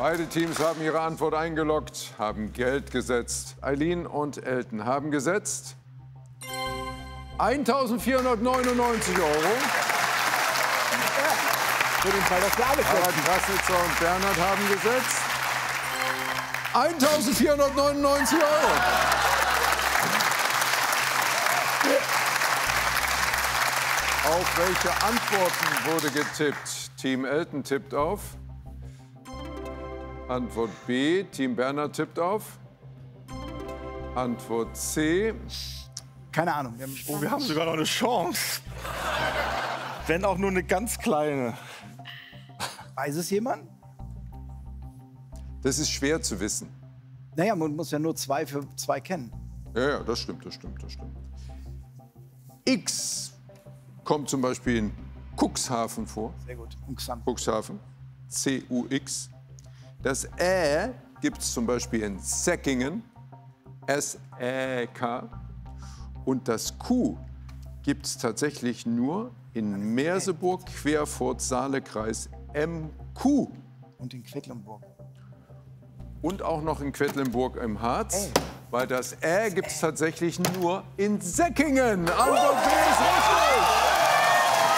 Beide Teams haben ihre Antwort eingeloggt, haben Geld gesetzt. Eileen und Elton haben gesetzt 1.499 €. Für den Fall, dass wir alle Harald Krasnitzer und Bernhard haben gesetzt 1.499 €. Auf welche Antworten wurde getippt? Team Elton tippt auf. Antwort B. Team Bernhard tippt auf. Antwort C. Keine Ahnung. Wir haben sogar noch eine Chance. Wenn auch nur eine ganz kleine. Weiß es jemand? Das ist schwer zu wissen. Naja, man muss ja nur 2 für 2 kennen. Ja, das stimmt. X kommt zum Beispiel in Cuxhaven vor. Sehr gut. Cuxhaven. C-U-X. Das Ä gibt es zum Beispiel in Säckingen. S-Ä-K. Und das Q gibt es tatsächlich nur in Merseburg, Querfurt, Saale-Kreis, MQ. Und in Quedlinburg. Und auch noch in Quedlinburg im Harz. Weil das Ä gibt es tatsächlich nur in Säckingen. Antwort B ist richtig.